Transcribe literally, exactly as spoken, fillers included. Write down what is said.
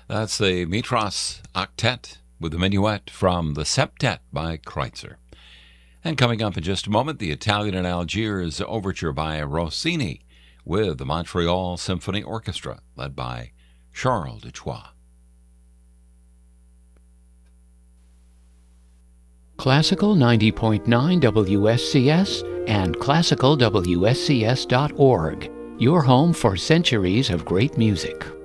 That's the Mitras Octet with the Minuet from the Septet by Kreutzer. And coming up in just a moment, the Italian in Algiers Overture by Rossini with the Montreal Symphony Orchestra, led by Charles Duchois. Classical ninety point nine W S C S and classical W S C S dot org, your home for centuries of great music.